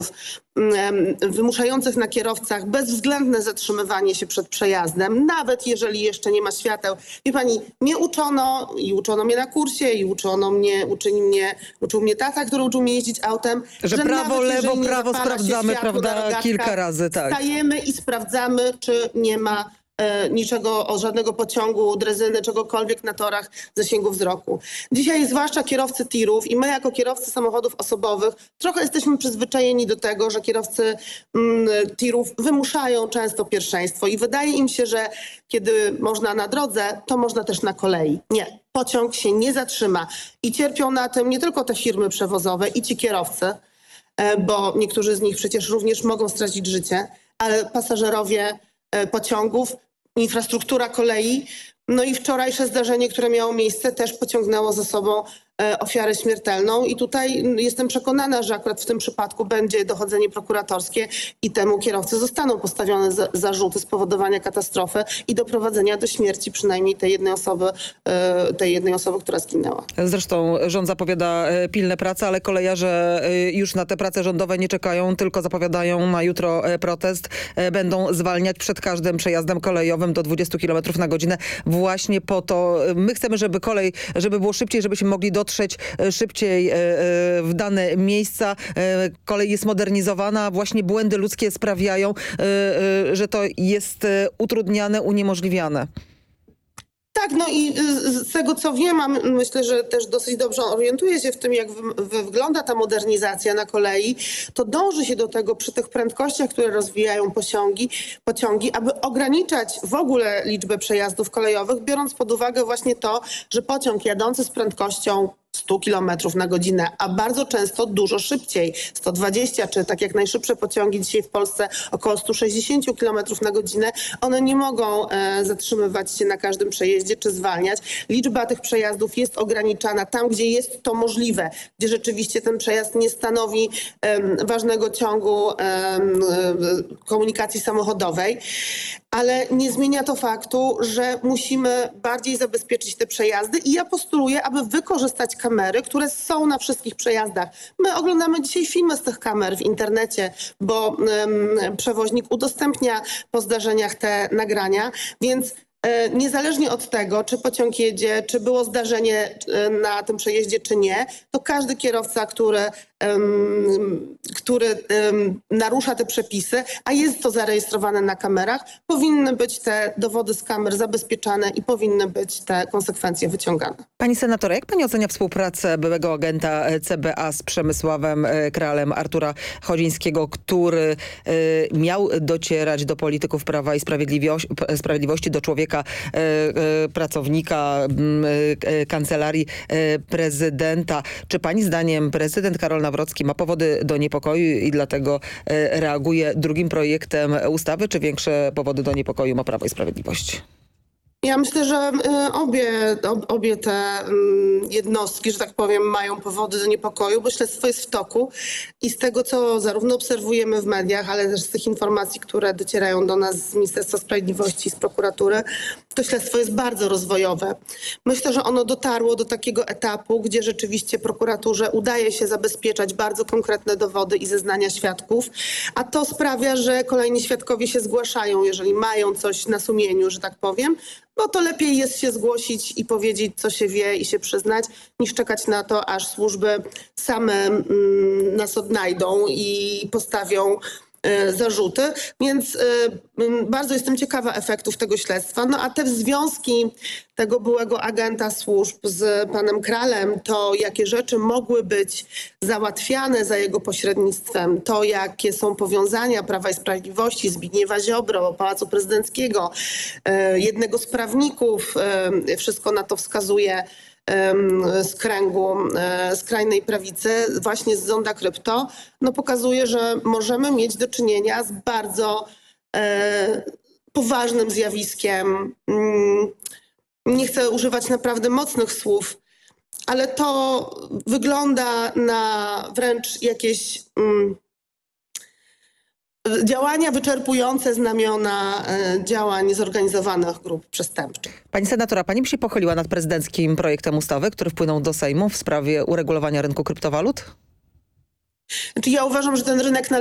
wymuszających na kierowcach bezwzględne zatrzymywanie się przed przejazdem, nawet jeżeli jeszcze nie ma świateł. Wie pani, mnie uczono i uczono mnie na kursie i uczył mnie tata, który uczył mnie jeździć autem, Że prawo, nawet lewo, jeżeli nie prawo zapala się sprawdzamy, światło na prawda, rogatkach, kilka razy, tak. stajemy i sprawdzamy, czy nie ma niczego, żadnego pociągu, drezyny, czegokolwiek na torach w zasięgu wzroku. Dzisiaj zwłaszcza kierowcy tirów i my jako kierowcy samochodów osobowych trochę jesteśmy przyzwyczajeni do tego, że kierowcy tirów wymuszają często pierwszeństwo i wydaje im się, że kiedy można na drodze, to można też na kolei. Nie. Pociąg się nie zatrzyma i cierpią na tym nie tylko te firmy przewozowe i ci kierowcy, bo niektórzy z nich przecież również mogą stracić życie, ale pasażerowie pociągów, infrastruktura kolei. No i wczorajsze zdarzenie, które miało miejsce, też pociągnęło za sobą ofiarę śmiertelną i tutaj jestem przekonana, że akurat w tym przypadku będzie dochodzenie prokuratorskie i temu kierowcy zostaną postawione zarzuty spowodowania katastrofy i doprowadzenia do śmierci przynajmniej tej jednej osoby, która zginęła. Zresztą rząd zapowiada pilne prace, ale kolejarze już na te prace rządowe nie czekają, tylko zapowiadają na jutro protest. Będą zwalniać przed każdym przejazdem kolejowym do 20 km na godzinę. Właśnie po to my chcemy, żeby było szybciej, żebyśmy mogli dotrzeć szybciej w dane miejsca. Kolej jest modernizowana, właśnie błędy ludzkie sprawiają, że to jest utrudniane, uniemożliwiane. Tak, no i z tego co wiem, a myślę, że też dosyć dobrze orientuję się w tym, jak wygląda ta modernizacja na kolei, to dąży się do tego przy tych prędkościach, które rozwijają pociągi, aby ograniczać w ogóle liczbę przejazdów kolejowych, biorąc pod uwagę właśnie to, że pociąg jadący z prędkością 100 km na godzinę, a bardzo często dużo szybciej, 120 czy tak jak najszybsze pociągi dzisiaj w Polsce około 160 km na godzinę, one nie mogą zatrzymywać się na każdym przejeździe czy zwalniać. Liczba tych przejazdów jest ograniczana tam, gdzie jest to możliwe, gdzie rzeczywiście ten przejazd nie stanowi ważnego ciągu komunikacji samochodowej. Ale nie zmienia to faktu, że musimy bardziej zabezpieczyć te przejazdy i ja postuluję, aby wykorzystać kamery, które są na wszystkich przejazdach. My oglądamy dzisiaj filmy z tych kamer w internecie, bo przewoźnik udostępnia po zdarzeniach te nagrania, więc niezależnie od tego, czy pociąg jedzie, czy było zdarzenie na tym przejeździe, czy nie, to każdy kierowca, który narusza te przepisy, a jest to zarejestrowane na kamerach, powinny być te dowody z kamer zabezpieczane i powinny być te konsekwencje wyciągane. Pani senator, jak pani ocenia współpracę byłego agenta CBA z Przemysławem Kralem Artura Chodzińskiego, który miał docierać do polityków Prawa i Sprawiedliwości, do człowieka, pracownika kancelarii prezydenta? Czy pani zdaniem prezydent Karol Nawrocki ma powody do niepokoju i dlatego reaguje drugim projektem ustawy, czy większe powody do niepokoju ma Prawo i Sprawiedliwość? Ja myślę, że obie te jednostki, że tak powiem, mają powody do niepokoju, bo śledztwo jest w toku i z tego, co zarówno obserwujemy w mediach, ale też z tych informacji, które docierają do nas z Ministerstwa Sprawiedliwości i z prokuratury, to śledztwo jest bardzo rozwojowe. Myślę, że ono dotarło do takiego etapu, gdzie rzeczywiście prokuraturze udaje się zabezpieczać bardzo konkretne dowody i zeznania świadków, a to sprawia, że kolejni świadkowie się zgłaszają, jeżeli mają coś na sumieniu, że tak powiem, bo to lepiej jest się zgłosić i powiedzieć, co się wie i się przyznać, niż czekać na to, aż służby same nas odnajdą i postawią zarzuty. Więc bardzo jestem ciekawa efektów tego śledztwa. No a te związki tego byłego agenta służb z panem Kralem, to jakie rzeczy mogły być załatwiane za jego pośrednictwem, to jakie są powiązania Prawa i Sprawiedliwości, Zbigniewa Ziobro, Pałacu Prezydenckiego, jednego z prawników, wszystko na to wskazuje, z kręgu skrajnej prawicy, właśnie z Zonda Krypto, no pokazuje, że możemy mieć do czynienia z bardzo poważnym zjawiskiem. Nie chcę używać naprawdę mocnych słów, ale to wygląda na wręcz jakieś działania wyczerpujące znamiona działań zorganizowanych grup przestępczych. Pani senatora, pani by się pochyliła nad prezydenckim projektem ustawy, który wpłynął do Sejmu w sprawie uregulowania rynku kryptowalut? Znaczy ja uważam, że ten rynek